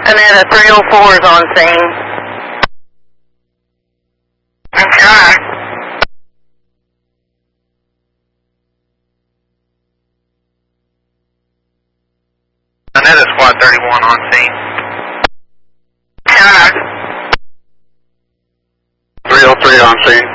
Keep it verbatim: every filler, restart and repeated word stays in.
Anetta, three oh four is on scene. Okay. Anetta, Squad thirty-one on scene. Okay. three oh three on scene.